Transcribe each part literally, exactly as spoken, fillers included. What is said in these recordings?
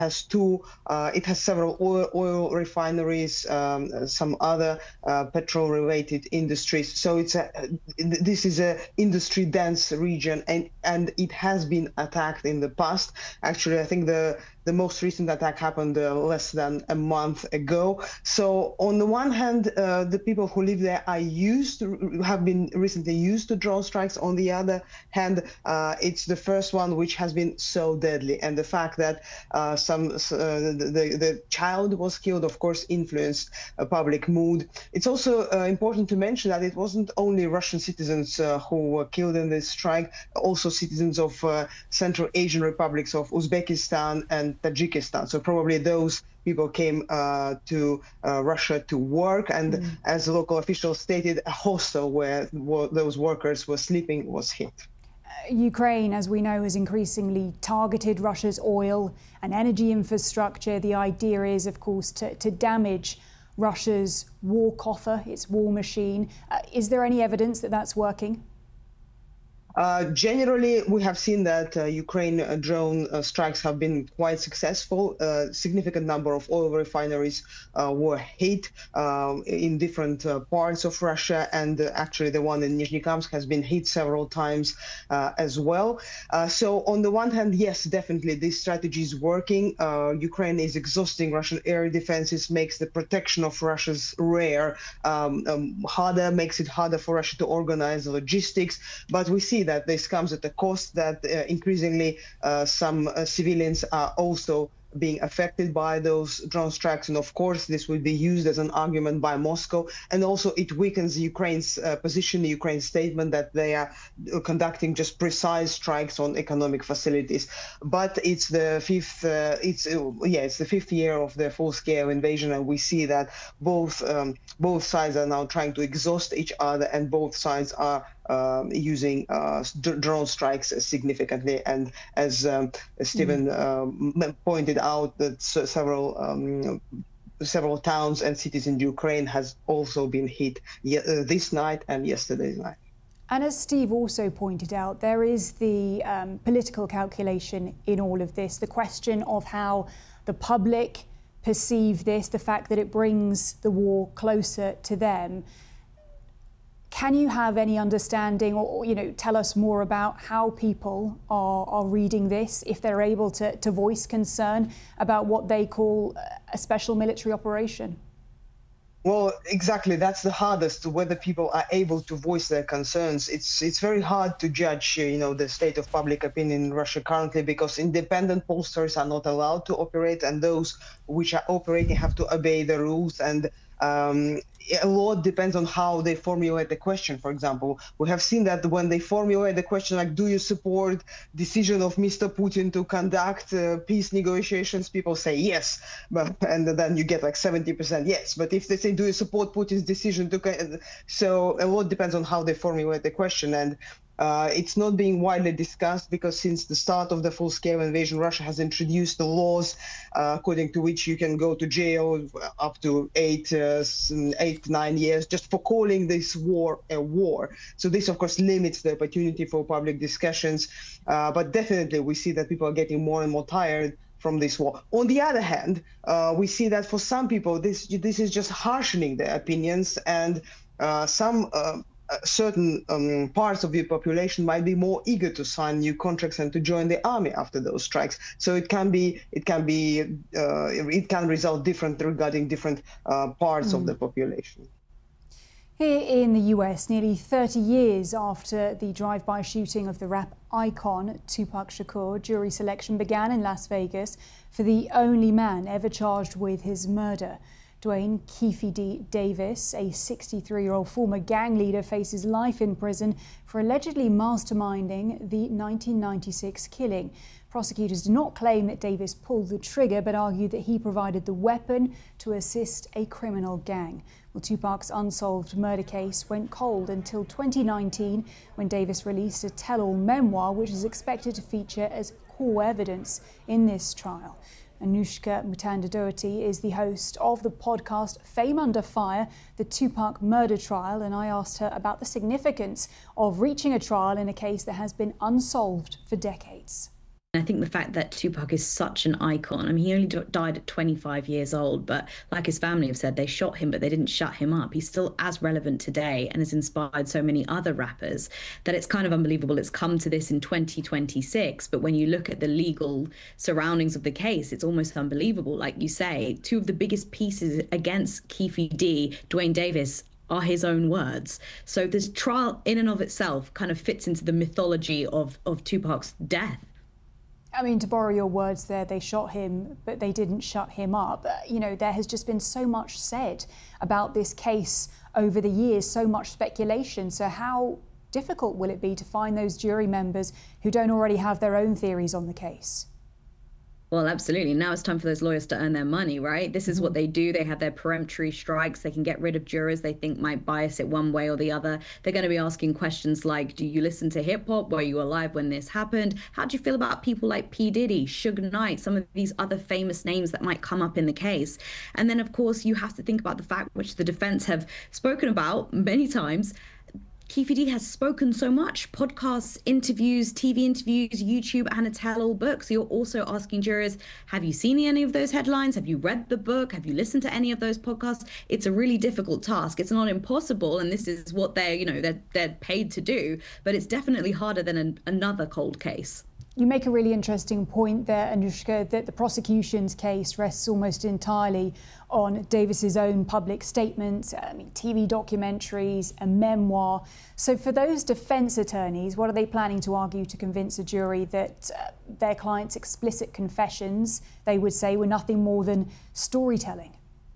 has two, uh, it has several oil, oil refineries, um, some other uh, petrol-related industries. So it's a, this is a industry-dense region, and and it has been attacked in the past. Actually, I think the the most recent attack happened uh, less than a month ago. So on the one hand, uh, the people who live there are used to, have been recently used to drone strikes. On the other hand, uh, it's the first one which has been so deadly, and the fact that uh, some uh, the, the child was killed, of course, influenced uh, public mood. It's also uh, important to mention that it wasn't only Russian citizens uh, who were killed in this strike, also citizens of uh, Central Asian republics of Uzbekistan and Tajikistan. So probably those people came uh, to uh, Russia to work, and mm. as local officials stated, a hostel where those workers were sleeping was hit. Ukraine, as we know, has increasingly targeted Russia's oil and energy infrastructure. The idea is, of course, to, to damage Russia's war coffer, its war machine. Uh, is there any evidence that that's working? Uh, generally, we have seen that uh, Ukraine uh, drone uh, strikes have been quite successful. A uh, significant number of oil refineries uh, were hit um, in different uh, parts of Russia, and uh, actually the one in Nizhnekamsk has been hit several times uh, as well. Uh, so on the one hand, yes, definitely this strategy is working. Uh, Ukraine is exhausting Russian air defenses, makes the protection of Russia's rear um, um, harder, makes it harder for Russia to organize logistics. But we see that this comes at a cost, that uh, increasingly uh, some uh, civilians are also being affected by those drone strikes. And of course, this will be used as an argument by Moscow. And also it weakens Ukraine's uh, position, Ukraine's statement that they are conducting just precise strikes on economic facilities. But it's the fifth, uh, it's uh, yeah, it's the fifth year of the full-scale invasion, and we see that both um, both sides are now trying to exhaust each other, and both sides are Um, using uh, drone strikes significantly. And as um, Stephen um, pointed out, that several um, several towns and cities in Ukraine has also been hit this night and yesterday's night. And as Steve also pointed out, there is the um, political calculation in all of this, the question of how the public perceive this, the fact that it brings the war closer to them. Can you have any understanding, or, you know, tell us more about how people are, are reading this, if they're able to, to voice concern about what they call a special military operation? Well, exactly. That's the hardest, whether people are able to voice their concerns. It's it's very hard to judge, you know, the state of public opinion in Russia currently, because independent pollsters are not allowed to operate, and those which are operating have to obey the rules. And um, a lot depends on how they formulate the question. For example, we have seen that when they formulate the question like, do you support decision of Mister Putin to conduct uh, peace negotiations, people say yes, but and then you get like seventy percent yes. But if they say, do you support Putin's decision to, so a lot depends on how they formulate the question. And Uh, it's not being widely discussed because since the start of the full-scale invasion, Russia has introduced the laws uh, according to which you can go to jail up to eight, uh, eight, nine years just for calling this war a war. So this, of course, limits the opportunity for public discussions. Uh, but definitely, we see that people are getting more and more tired from this war. On the other hand, uh, we see that for some people, this this is just harshening their opinions, and uh, some. Uh, certain um, parts of the population might be more eager to sign new contracts and to join the army after those strikes. So it can be, it can be, uh, it can result different regarding different uh, parts mm. of the population. Here in the U S, nearly thirty years after the drive-by shooting of the rap icon Tupac Shakur, jury selection began in Las Vegas for the only man ever charged with his murder. Duane Keffe D. Davis, a sixty-three-year-old former gang leader, faces life in prison for allegedly masterminding the nineteen ninety-six killing. Prosecutors do not claim that Davis pulled the trigger, but argue that he provided the weapon to assist a criminal gang. Well, Tupac's unsolved murder case went cold until twenty nineteen, when Davis released a tell-all memoir, which is expected to feature as core evidence in this trial. Anushka Mutanda-Doherty is the host of the podcast Fame Under Fire, the Tupac murder trial, and I asked her about the significance of reaching a trial in a case that has been unsolved for decades. I think the fact that Tupac is such an icon, I mean, he only died at twenty-five years old, but like his family have said, they shot him, but they didn't shut him up. He's still as relevant today and has inspired so many other rappers that it's kind of unbelievable it's come to this in twenty twenty-six. But when you look at the legal surroundings of the case, it's almost unbelievable. Like you say, two of the biggest pieces against Keffe D, Dwayne Davis, are his own words. So this trial in and of itself kind of fits into the mythology of, of Tupac's death. I mean, to borrow your words there, they shot him, but they didn't shut him up. You know, there has just been so much said about this case over the years, so much speculation. So how difficult will it be to find those jury members who don't already have their own theories on the case? Well, absolutely. Now it's time for those lawyers to earn their money, right? This is what they do. They have their peremptory strikes. They can get rid of jurors they think might bias it one way or the other. They're going to be asking questions like, do you listen to hip hop? Were you alive when this happened? How do you feel about people like P. Diddy, Suge Knight, some of these other famous names that might come up in the case? And then, of course, you have to think about the fact, which the defense have spoken about many times, Keffe D has spoken so much, podcasts, interviews, T V interviews, YouTube, and a tell-all book. So you're also asking jurors, have you seen any of those headlines? Have you read the book? Have you listened to any of those podcasts? It's a really difficult task. It's not impossible, and this is what they're, you know, they're, they're paid to do, but it's definitely harder than an, another cold case. You make a really interesting point there, Anushka, that the prosecution's case rests almost entirely on Davis's own public statements, I mean, T V documentaries, a memoir. So for those defence attorneys, what are they planning to argue to convince a jury that uh, their client's explicit confessions, they would say, were nothing more than storytelling?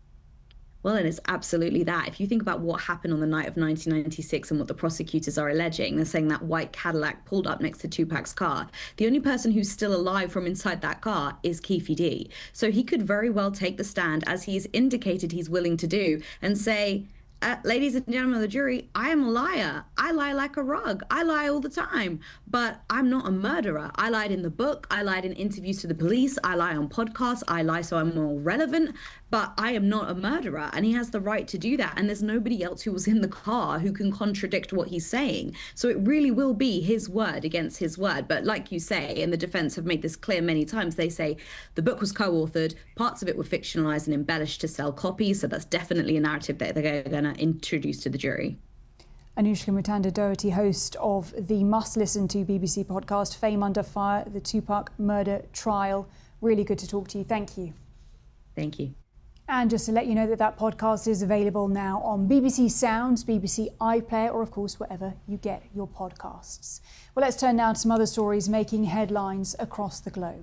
Well, and it's absolutely that. If you think about what happened on the night of nineteen ninety-six and what the prosecutors are alleging, they're saying that white Cadillac pulled up next to Tupac's car. The only person who's still alive from inside that car is Keffe D. So he could very well take the stand, as he's indicated he's willing to do, and say, Uh, ladies and gentlemen of the jury, I am a liar. I lie like a rug. I lie all the time, but I'm not a murderer. I lied in the book. I lied in interviews to the police. I lie on podcasts. I lie so I'm more relevant, but I am not a murderer. And he has the right to do that. And there's nobody else who was in the car who can contradict what he's saying. So it really will be his word against his word. But like you say, and the defense have made this clear many times, they say the book was co-authored, parts of it were fictionalized and embellished to sell copies. So that's definitely a narrative that they're going to introduce to the jury. Anushka Mutanda-Doherty, host of the must-listen-to B B C podcast Fame Under Fire, the Tupac murder trial. Really good to talk to you. Thank you. Thank you. And just to let you know that that podcast is available now on B B C Sounds, B B C iPlayer, or of course wherever you get your podcasts. Well, let's turn now to some other stories making headlines across the globe.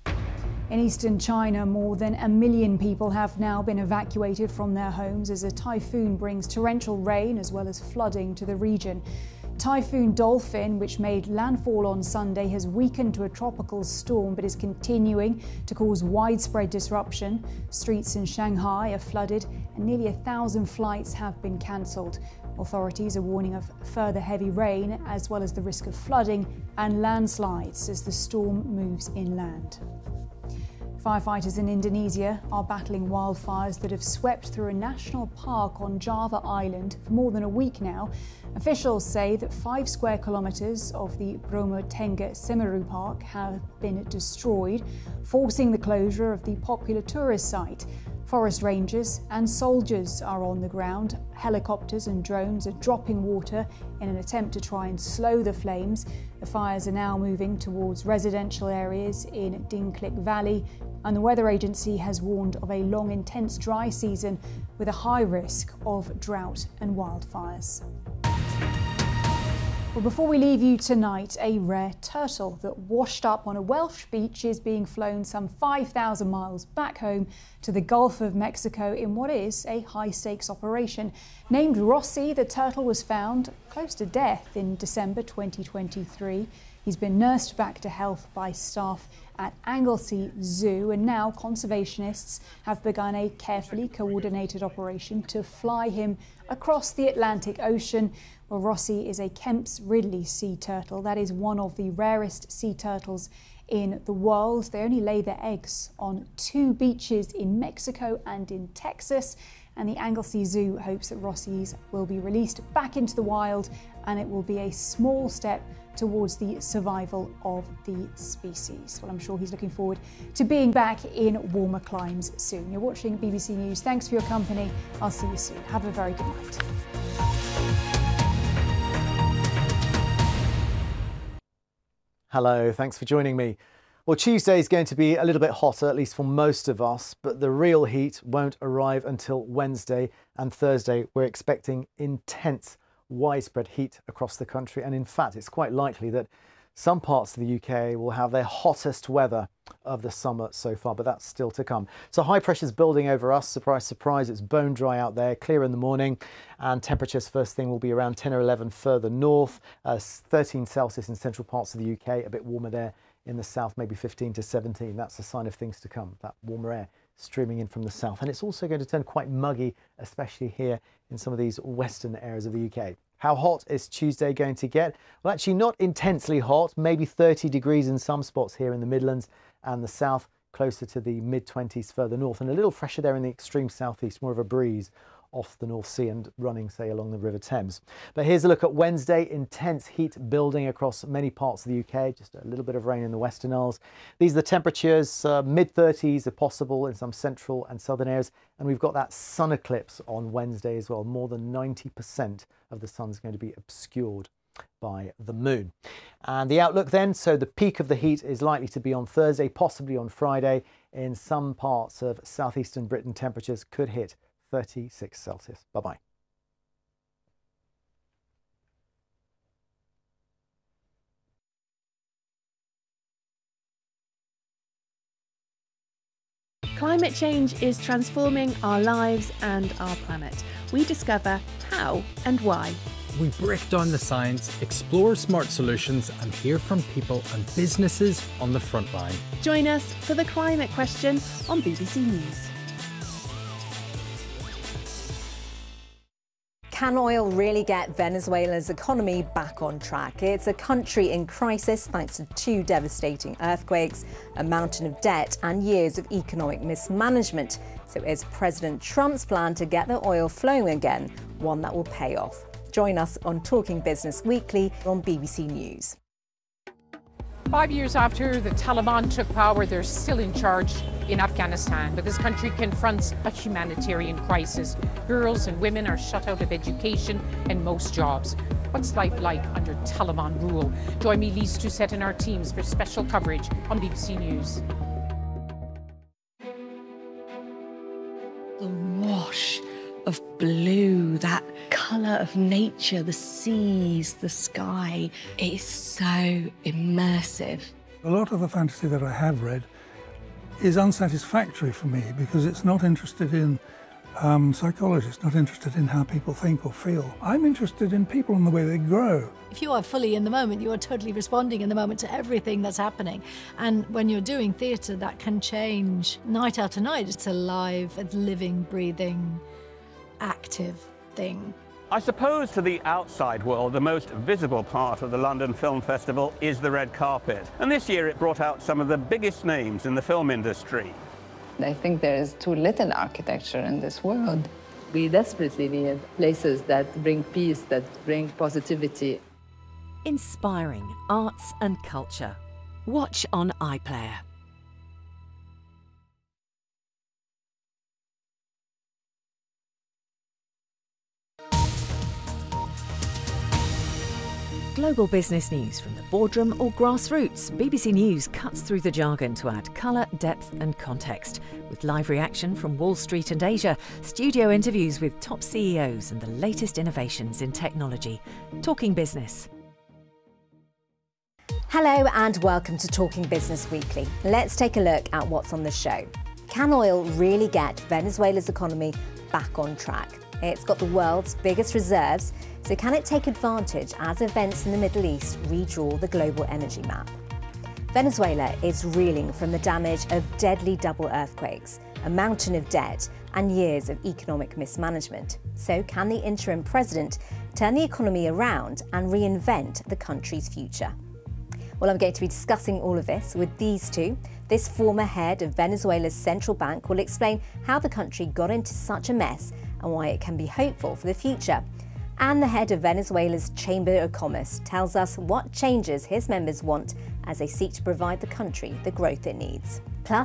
In eastern China, more than a million people have now been evacuated from their homes as a typhoon brings torrential rain as well as flooding to the region. Typhoon Dolphin, which made landfall on Sunday, has weakened to a tropical storm but is continuing to cause widespread disruption. Streets in Shanghai are flooded and nearly a thousand flights have been cancelled. Authorities are warning of further heavy rain as well as the risk of flooding and landslides as the storm moves inland. Firefighters in Indonesia are battling wildfires that have swept through a national park on Java Island for more than a week now. Officials say that five square kilometres of the Bromo Tengah Semeru Park have been destroyed, forcing the closure of the popular tourist site. Forest rangers and soldiers are on the ground. Helicopters and drones are dropping water in an attempt to try and slow the flames. The fires are now moving towards residential areas in Dinklik Valley, and the weather agency has warned of a long, intense dry season with a high risk of drought and wildfires. Well, before we leave you tonight, a rare turtle that washed up on a Welsh beach is being flown some five thousand miles back home to the Gulf of Mexico in what is a high-stakes operation. Named Rossi, the turtle was found close to death in December twenty twenty-three. He's been nursed back to health by staff at Anglesey Zoo, and now conservationists have begun a carefully coordinated operation to fly him across the Atlantic Ocean. Well, Rossi is a Kemp's Ridley sea turtle. That is one of the rarest sea turtles in the world. They only lay their eggs on two beaches in Mexico and in Texas. And the Anglesey Zoo hopes that Rossi's will be released back into the wild, and it will be a small step towards the survival of the species. Well, I'm sure he's looking forward to being back in warmer climes soon. You're watching B B C News. Thanks for your company. I'll see you soon. Have a very good night. Hello, thanks for joining me. Well, Tuesday is going to be a little bit hotter, at least for most of us, but the real heat won't arrive until Wednesday and Thursday. We're expecting intense, widespread heat across the country. And in fact, it's quite likely that some parts of the U K will have their hottest weather of the summer so far, but that's still to come. So high pressure's building over us. Surprise, surprise, it's bone dry out there, clear in the morning, and temperatures first thing will be around ten or eleven further north, uh, thirteen Celsius in central parts of the U K, a bit warmer there in the south, maybe fifteen to seventeen. That's a sign of things to come, that warmer air streaming in from the south. And it's also going to turn quite muggy, especially here in some of these western areas of the U K. How hot is Tuesday going to get? Well, actually not intensely hot, maybe thirty degrees in some spots here in the Midlands and the south, closer to the mid twenties further north, and a little fresher there in the extreme southeast, more of a breeze off the North Sea and running, say, along the River Thames. But here's a look at Wednesday. Intense heat building across many parts of the U K, just a little bit of rain in the Western Isles. These are the temperatures, uh, mid thirties are possible in some central and southern areas, and we've got that sun eclipse on Wednesday as well. More than ninety percent of the sun's going to be obscured by the moon. And the outlook then, so the peak of the heat is likely to be on Thursday, possibly on Friday. In some parts of southeastern Britain, temperatures could hit thirty-six Celsius. Bye-bye. Climate change is transforming our lives and our planet. We discover how and why. We break down the science, explore smart solutions, and hear from people and businesses on the front line. Join us for The Climate Question on B B C News. Can oil really get Venezuela's economy back on track? It's a country in crisis thanks to two devastating earthquakes, a mountain of debt and years of economic mismanagement. So is President Trump's plan to get the oil flowing again one that will pay off? Join us on Talking Business Weekly on B B C News. Five years after the Taliban took power, they're still in charge in Afghanistan. But this country confronts a humanitarian crisis. Girls and women are shut out of education and most jobs. What's life like under Taliban rule? Join me, Lise Doucette, and our teams for special coverage on B B C News. The wash of blue, that colour of nature, the seas, the sky. It is so immersive. A lot of the fantasy that I have read is unsatisfactory for me because it's not interested in um, psychology, it's not interested in how people think or feel. I'm interested in people and the way they grow. If you are fully in the moment, you are totally responding in the moment to everything that's happening. And when you're doing theatre, that can change night after night. It's a live, a living, breathing, active thing. I suppose to the outside world, the most visible part of the London Film Festival is the red carpet. And this year it brought out some of the biggest names in the film industry. I think there is too little architecture in this world. We desperately need places that bring peace, that bring positivity. Inspiring arts and culture. Watch on iPlayer. Global business news from the boardroom or grassroots. B B C News cuts through the jargon to add colour, depth and context. With live reaction from Wall Street and Asia, studio interviews with top C E Os and the latest innovations in technology. Talking Business. Hello and welcome to Talking Business Weekly. Let's take a look at what's on the show. Can oil really get Venezuela's economy back on track? It's got the world's biggest reserves, so can it take advantage as events in the Middle East redraw the global energy map? Venezuela is reeling from the damage of deadly double earthquakes, a mountain of debt and years of economic mismanagement. So can the interim president turn the economy around and reinvent the country's future? Well, I'm going to be discussing all of this with these two. This former head of Venezuela's central bank will explain how the country got into such a mess and why it can be hopeful for the future. And the head of Venezuela's Chamber of Commerce tells us what changes his members want as they seek to provide the country the growth it needs. Plus,